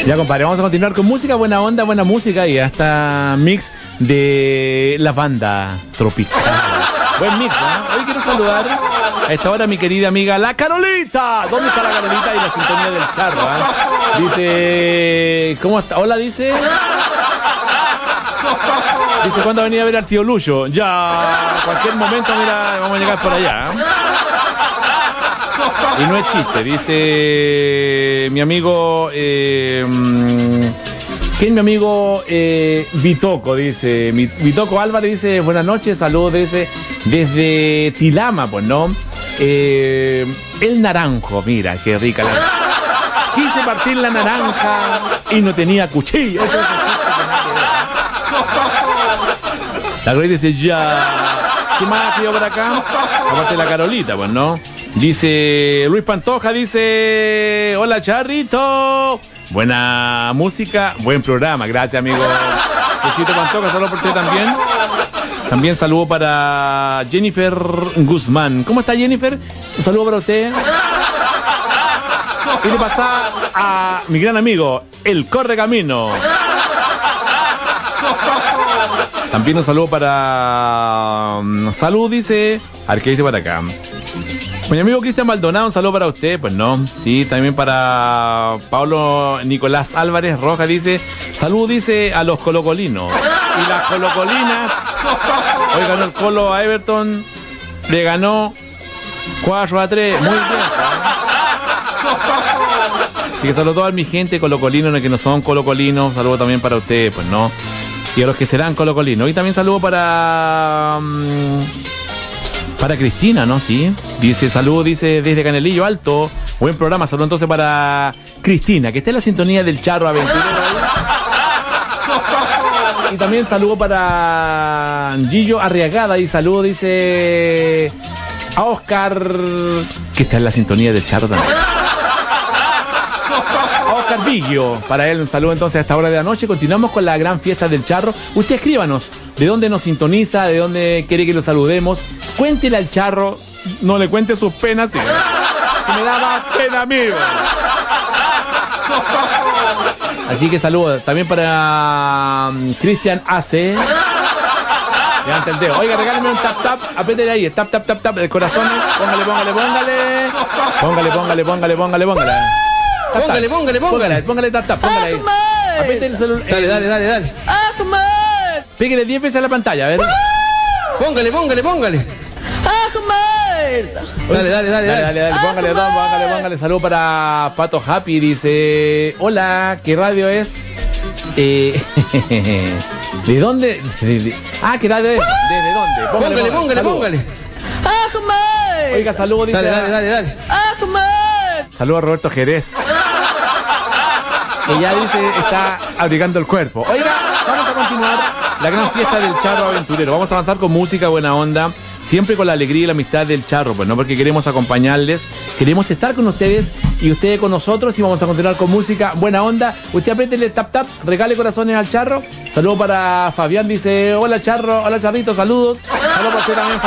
Ya, compadre, vamos a continuar con música, buena onda, buena música y hasta mix de la banda tropical. Buen mix, ¿eh? Hoy quiero saludar a esta hora a mi querida amiga La Carolita. ¿Dónde está La Carolita? Y la sintonía del charro, ¿eh? Dice, ¿cómo está? Hola, dice. Dice, ¿cuándo va a venir a ver al tío Lucho? Ya, cualquier momento, mira, vamos a llegar por allá, ¿eh? Y no es chiste, dice mi amigo, ¿quién es mi amigo? Vitoco, dice, Vitoco Álvarez dice, buenas noches, saludos desde Tilama, pues, ¿no? El naranjo, mira, qué rica la... Quise partir la naranja y no tenía cuchillo. Eso es la Gloria dice, ya... ¿Qué más ha quedado por acá? Aparte de la Carolita, pues, ¿no? Dice Luis Pantoja, dice, hola Charrito, buena música, buen programa, gracias amigo Luisito Pantoja, saludos por usted también. También saludo para Jennifer Guzmán. ¿Cómo está Jennifer? Un saludo para usted. Y le pasa a mi gran amigo, el Correcamino. También un saludo para... Salud, dice... A ver, ¿qué dice para acá? Mi amigo Cristian Maldonado, un saludo para usted, pues no. Sí, también para Pablo Nicolás Álvarez Rojas, dice... Salud, dice, a los colocolinos. Y las colocolinas... Hoy ganó el Colo a Everton. Le ganó 4-3. Muy bien, así que saludo a mi gente colocolinos, que no son colocolinos. Saludo también para usted, pues no. Y a los que serán colocolinos. Y también saludo para Cristina, ¿no? Sí. Dice, saludo, dice, desde Canelillo Alto. Buen programa. Saludo entonces para Cristina, que está en la sintonía del Charro Aventurero. Y también saludo para Gillo Arriagada. Y saludo, dice, a Oscar, que está en la sintonía del Charro también. Oscar Viglio, para él un saludo entonces a esta hora de la noche. Continuamos con la gran fiesta del Charro. Usted escríbanos de dónde nos sintoniza, de dónde quiere que lo saludemos. Cuéntele al Charro, no le cuente sus penas, ¿sí? Que me da más pena, amigo. Así que saludos también para Cristian AC. Levanta el dedo. Oiga, regálame un tap tap, apriétele ahí, tap tap tap tap, el corazón. Póngale. Póngale tap tap, póngale ahí. Apriete el celular. Dale. Pégale 10 veces a la pantalla, a ver. Póngale. Dale. Póngale. Saludos para Pato Happy, dice, hola, ¿qué radio es? ¿De dónde? ¿Qué radio es? ¿Desde dónde? Póngale. Oiga, saludos, dice. Dale. Saludos a Roberto Jerez, que ya dice está abrigando el cuerpo. Oiga, vamos a continuar la gran fiesta del Charro Aventurero. Vamos a avanzar con música, buena onda, siempre con la alegría y la amistad del Charro, pues no, porque queremos acompañarles, queremos estar con ustedes y ustedes con nosotros, y vamos a continuar con música, buena onda. Usted apriétele tap tap, regale corazones al Charro. Saludos para Fabián, dice, hola Charro, hola Charrito, saludos. Saludos para usted también.